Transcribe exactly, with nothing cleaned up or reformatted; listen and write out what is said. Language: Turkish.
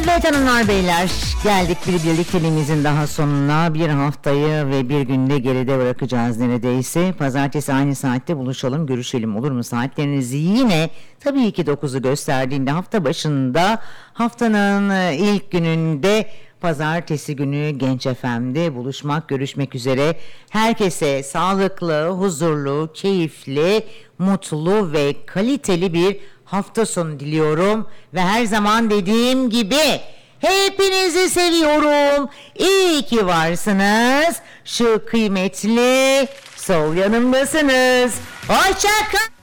Evet hanımlar beyler, geldik bir birlikteliğimizin daha sonuna. Bir haftayı ve bir günde geride bırakacağız neredeyse. Pazartesi aynı saatte buluşalım, görüşelim, olur mu? Saatleriniz yine tabii ki dokuzu gösterdiğinde, hafta başında, haftanın ilk gününde, pazartesi günü Genç F M'de buluşmak, görüşmek üzere. Herkese sağlıklı, huzurlu, keyifli, mutlu ve kaliteli bir hafta sonu diliyorum. Ve her zaman dediğim gibi hepinizi seviyorum. İyi ki varsınız. Şu kıymetli sol yanımdasınız. Hoşça kalın.